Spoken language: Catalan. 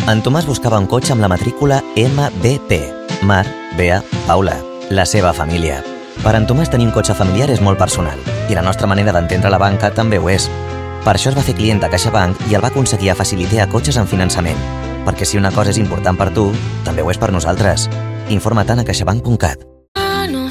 En Tomàs buscava un cotxe amb la matrícula MBP, Mar, Bea, Paula, la seva família. Per en Tomàs tenir un cotxe familiar és molt personal i la nostra manera d'entendre la banca també ho és. Per això es va fer client de CaixaBank i el va aconseguir a facilitar cotxes en finançament. Perquè si una cosa és important per tu, també ho és per nosaltres. Informa-te'n a caixabank.cat.